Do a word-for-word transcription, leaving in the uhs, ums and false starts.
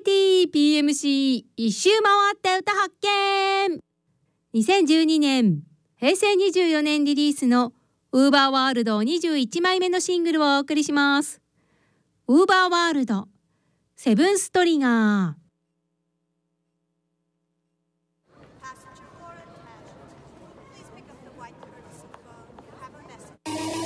ティーピーエムシー 一周回って歌発見。にせんじゅうにねんへいせいにじゅうよねんリリースのウーバーワールドにじゅういちまいめのシングルをお送りします。ウーバーワールドセブンストリガー。